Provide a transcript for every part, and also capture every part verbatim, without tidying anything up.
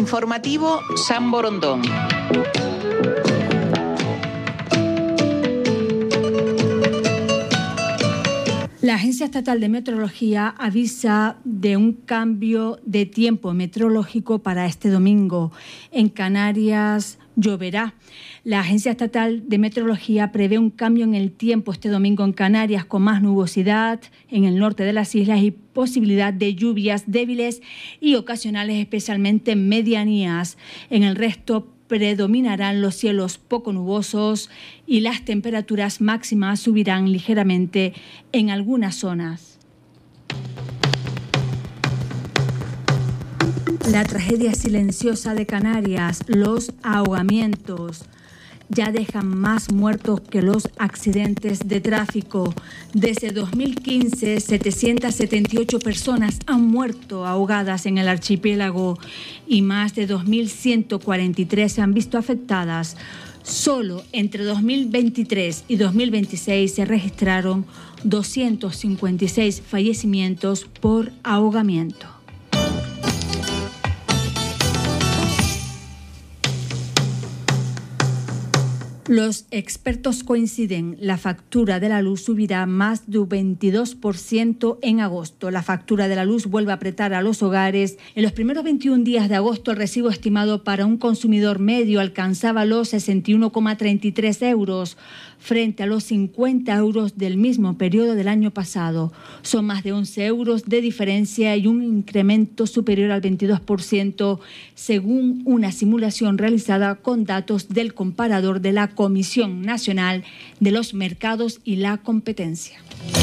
Informativo San Borondón. La Agencia Estatal de Meteorología avisa de un cambio de tiempo meteorológico para este domingo. En Canarias lloverá. La Agencia Estatal de Meteorología prevé un cambio en el tiempo este domingo en Canarias, con más nubosidad en el norte de las islas y posibilidad de lluvias débiles y ocasionales, especialmente en medianías. En el resto predominarán los cielos poco nubosos y las temperaturas máximas subirán ligeramente en algunas zonas. La tragedia silenciosa de Canarias, los ahogamientos, ya dejan más muertos que los accidentes de tráfico. Desde dos mil quince, setecientas setenta y ocho personas han muerto ahogadas en el archipiélago y más de dos mil ciento cuarenta y tres se han visto afectadas. Solo entre dos mil veintitrés y dos mil veintiséis se registraron doscientos cincuenta y seis fallecimientos por ahogamiento. Los expertos coinciden, la factura de la luz subirá más de un veintidós por ciento en agosto. La factura de la luz vuelve a apretar a los hogares. En los primeros veintiún días de agosto, el recibo estimado para un consumidor medio alcanzaba los sesenta y uno coma treinta y tres euros, frente a los cincuenta euros del mismo periodo del año pasado. Son más de once euros de diferencia y un incremento superior al veintidós por ciento, según una simulación realizada con datos del comparador de la Comisión Nacional de los Mercados y la Competencia.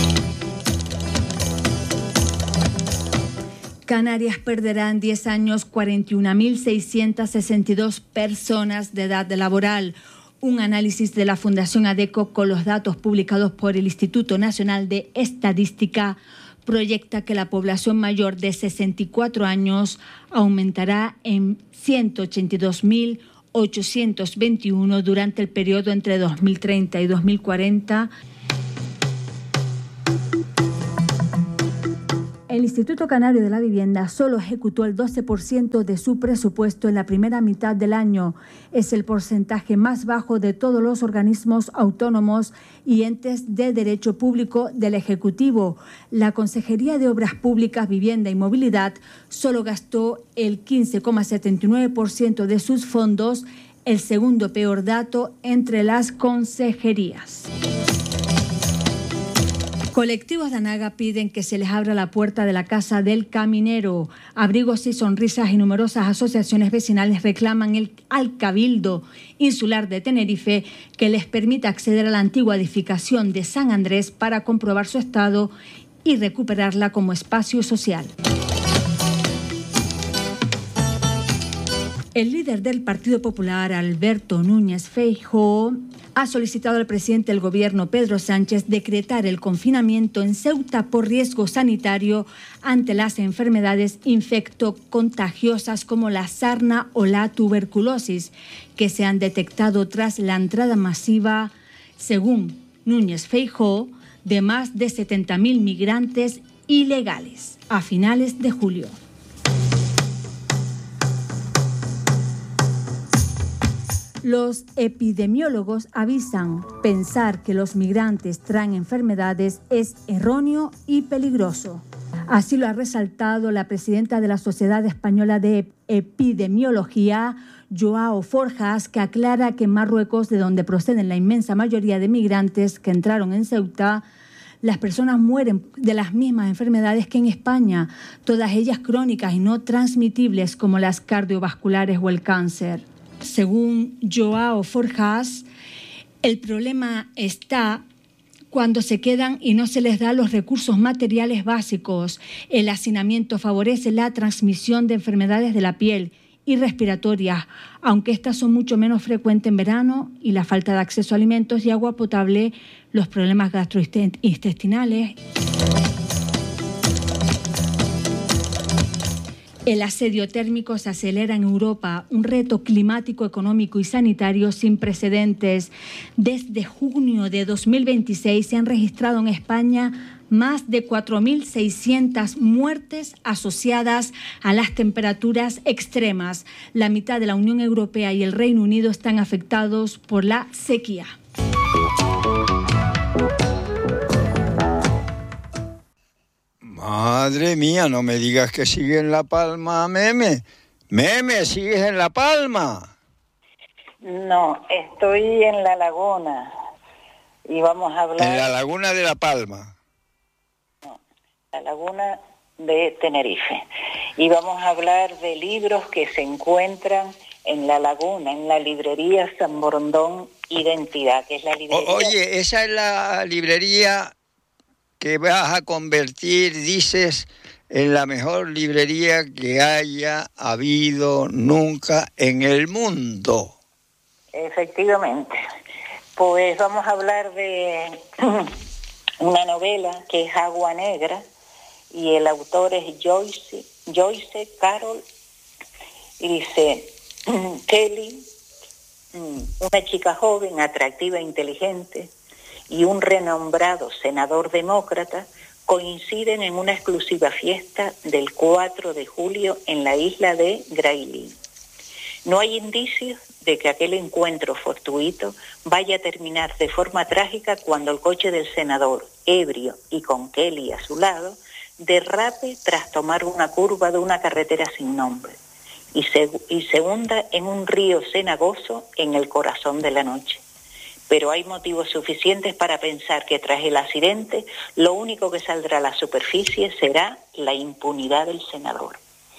Canarias perderá en diez años cuarenta y una mil seiscientas sesenta y dos personas de edad laboral. Un análisis de la Fundación ADECO con los datos publicados por el Instituto Nacional de Estadística proyecta que la población mayor de sesenta y cuatro años aumentará en ciento ochenta y dos mil ochocientos veintiuno durante el periodo entre dos mil treinta y dos mil cuarenta. El Instituto Canario de la Vivienda solo ejecutó el doce por ciento de su presupuesto en la primera mitad del año. Es el porcentaje más bajo de todos los organismos autónomos y entes de derecho público del Ejecutivo. La Consejería de Obras Públicas, Vivienda y Movilidad solo gastó el quince coma setenta y nueve por ciento de sus fondos, el segundo peor dato entre las consejerías. Colectivos de Anaga piden que se les abra la puerta de la Casa del Caminero. Abrigos y Sonrisas y numerosas asociaciones vecinales reclaman el, al Cabildo Insular de Tenerife que les permita acceder a la antigua edificación de San Andrés para comprobar su estado y recuperarla como espacio social. El líder del Partido Popular, Alberto Núñez Feijóo, ha solicitado al presidente del Gobierno, Pedro Sánchez, decretar el confinamiento en Ceuta por riesgo sanitario ante las enfermedades infectocontagiosas como la sarna o la tuberculosis, que se han detectado tras la entrada masiva, según Núñez Feijóo, de más de setenta mil migrantes ilegales a finales de julio. Los epidemiólogos avisan, pensar que los migrantes traen enfermedades es erróneo y peligroso. Así lo ha resaltado la presidenta de la Sociedad Española de Epidemiología, Joao Forjas, que aclara que en Marruecos, de donde proceden la inmensa mayoría de migrantes que entraron en Ceuta, las personas mueren de las mismas enfermedades que en España, todas ellas crónicas y no transmitibles como las cardiovasculares o el cáncer. Según Joao Forjas, el problema está cuando se quedan y no se les da los recursos materiales básicos. El hacinamiento favorece la transmisión de enfermedades de la piel y respiratorias, aunque estas son mucho menos frecuentes en verano, y la falta de acceso a alimentos y agua potable, los problemas gastrointestinales. El asedio térmico se acelera en Europa, un reto climático, económico y sanitario sin precedentes. Desde junio de dos mil veintiséis se han registrado en España más de cuatro mil seiscientas muertes asociadas a las temperaturas extremas. La mitad de la Unión Europea y el Reino Unido están afectados por la sequía. Madre mía, no me digas que sigue en La Palma, Meme. Meme, ¿sigues en La Palma? No, estoy en La Laguna y vamos a hablar... En la Laguna de La Palma. No, La Laguna de Tenerife. Y vamos a hablar de libros que se encuentran en La Laguna, en la librería San Borondón Identidad, que es la librería... O, oye, esa es la librería que vas a convertir, dices, en la mejor librería que haya habido nunca en el mundo. Efectivamente. Pues vamos a hablar de una novela que es Agua Negra y el autor es Joyce, Joyce Carol, y dice, Kelly, una chica joven, atractiva e inteligente, y un renombrado senador demócrata coinciden en una exclusiva fiesta del cuatro de julio en la isla de Grailín. No hay indicios de que aquel encuentro fortuito vaya a terminar de forma trágica cuando el coche del senador, ebrio y con Kelly a su lado, derrape tras tomar una curva de una carretera sin nombre y se, y se hunda en un río cenagoso en el corazón de la noche. Pero hay motivos suficientes para pensar que tras el accidente lo único que saldrá a la superficie será la impunidad del senador.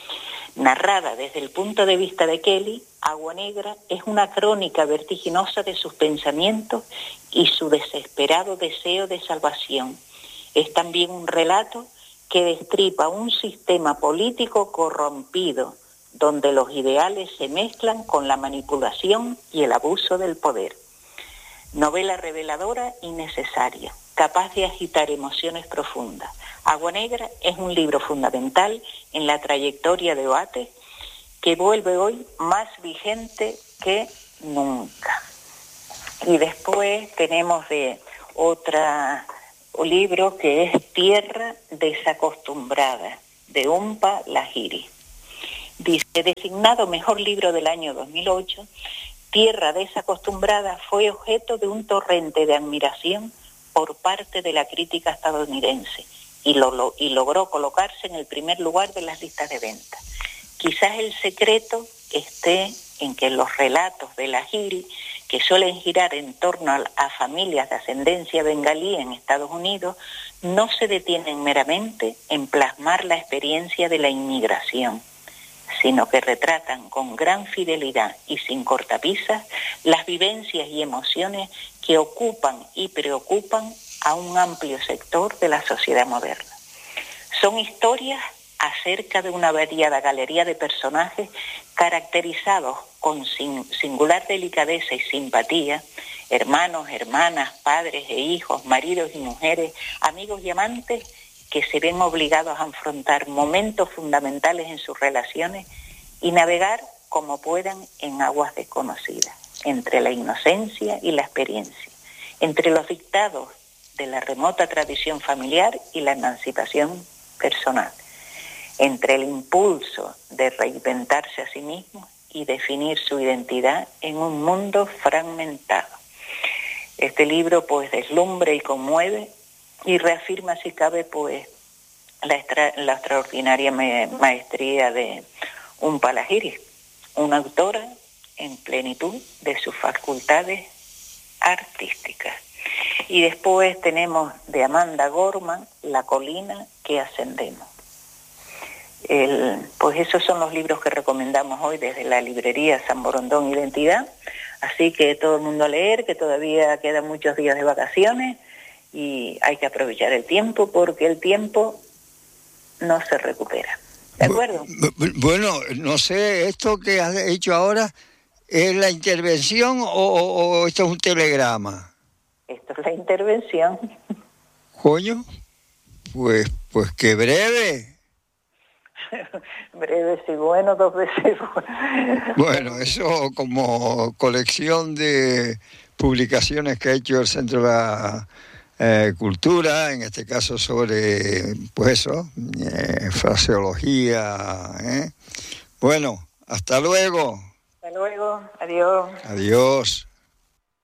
Narrada desde el punto de vista de Kelly, Agua Negra es una crónica vertiginosa de sus pensamientos y su desesperado deseo de salvación. Es también un relato que destripa un sistema político corrompido, donde los ideales se mezclan con la manipulación y el abuso del poder. Novela reveladora y necesaria, capaz de agitar emociones profundas. Agua Negra es un libro fundamental en la trayectoria de Oates que vuelve hoy más vigente que nunca. Y después tenemos de otra libro que es Tierra Desacostumbrada, de Umpa Lahiri. Dice, designado mejor libro del año dos mil ocho, Tierra Desacostumbrada fue objeto de un torrente de admiración por parte de la crítica estadounidense y, lo, lo, y logró colocarse en el primer lugar de las listas de venta. Quizás el secreto esté en que los relatos de Lahiri, que suelen girar en torno a, a familias de ascendencia bengalí en Estados Unidos, no se detienen meramente en plasmar la experiencia de la inmigración, sino que retratan con gran fidelidad y sin cortapisas las vivencias y emociones que ocupan y preocupan a un amplio sector de la sociedad moderna. Son historias acerca de una variada galería de personajes caracterizados con singular delicadeza y simpatía, hermanos, hermanas, padres e hijos, maridos y mujeres, amigos y amantes, que se ven obligados a afrontar momentos fundamentales en sus relaciones y navegar como puedan en aguas desconocidas, entre la inocencia y la experiencia, entre los dictados de la remota tradición familiar y la emancipación personal, entre el impulso de reinventarse a sí mismo y definir su identidad en un mundo fragmentado. Este libro pues deslumbra y conmueve y reafirma, si cabe, pues la, extra, la extraordinaria me, maestría de Umpa Lahiri, una autora en plenitud de sus facultades artísticas. Y después tenemos de Amanda Gorman, La colina que ascendemos. El, pues esos son los libros que recomendamos hoy desde la librería San Borondón Identidad. Así que todo el mundo a leer, que todavía quedan muchos días de vacaciones y hay que aprovechar el tiempo porque el tiempo no se recupera. ¿De acuerdo? Bueno, no sé, esto que has hecho ahora, ¿es la intervención o, o, o esto es un telegrama? Esto es la intervención. Coño, pues, pues qué breve. Breve sí bueno, dos veces bueno. Bueno, eso como colección de publicaciones que ha hecho el Centro de la eh, cultura, en este caso sobre, pues eso, eh, fraseología. ¿eh? Bueno, hasta luego. Hasta luego, adiós. Adiós.